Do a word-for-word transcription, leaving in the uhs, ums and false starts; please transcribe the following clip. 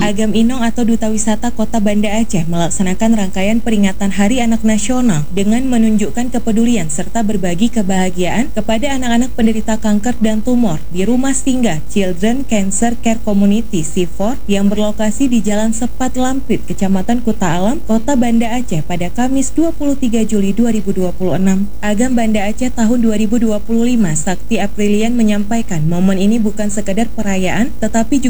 Agam Inong atau Duta Wisata Kota Banda Aceh melaksanakan rangkaian peringatan Hari Anak Nasional dengan menunjukkan kepedulian serta berbagi kebahagiaan kepada anak-anak penderita kanker dan tumor di Rumah Singgah Children Cancer Care Community C empat yang berlokasi di Jalan Sepat Lamprit, Kecamatan Kuta Alam, Kota Banda Aceh pada Kamis dua puluh tiga Juli dua ribu dua puluh enam. Agam Banda Aceh tahun dua ribu dua puluh lima, Sakti Aprilian menyampaikan momen ini bukan sekedar perayaan tetapi juga